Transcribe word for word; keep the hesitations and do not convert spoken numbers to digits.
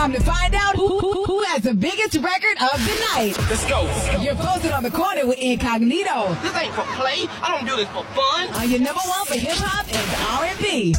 time to find out who, who, who has the biggest record of the night. Let's go. You're posted on the corner with Incognito. This ain't for play. I don't do this for fun. On your number one for hip-hop and R and B.